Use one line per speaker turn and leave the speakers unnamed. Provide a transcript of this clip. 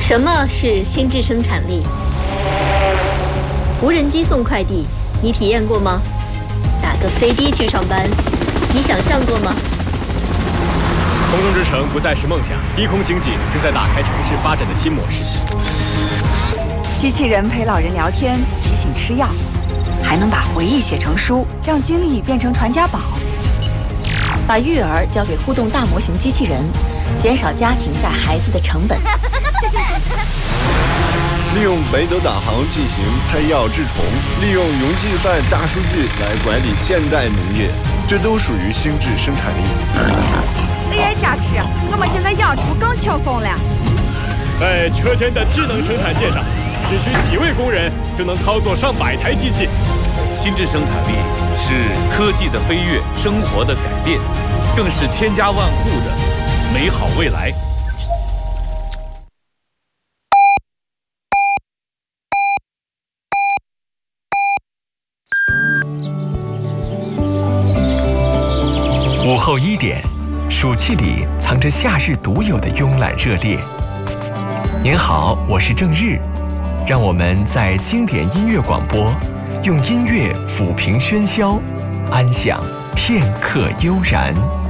什么是心智生产力？无人机送快递，你体验过吗？打个飞的去上班，你想象过吗？
空中之城不再是梦想，低空经济正在打开城市发展的新模式。
机器人陪老人聊天，提醒吃药，还能把回忆写成书，让经历变成传家宝。
把育儿交给互动大模型机器人，减少家庭带孩子的成本。
利用北斗导航进行配药治虫，利用云计算大数据来管理现代农业，这都属于心智生产力。
AI 加持，我们现在养猪更轻松了。
在车间的智能生产线上，只需几位工人就能操作上百台机器。
心智生产力是科技的飞跃，生活的改变，更是千家万户的美好未来。
午后1点，暑气里藏着夏日独有的慵懒热烈。您好，我是郑日，让我们在经典音乐广播，用音乐抚平喧嚣，安享片刻悠然。